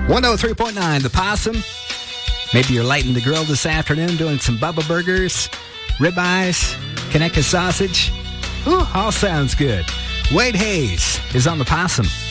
103.9 The Possum. Maybe you're lighting the grill this afternoon doing some Bubba Burgers, ribeyes, Conecuh sausage. Ooh, all sounds good. Wade Hayes is on The Possum.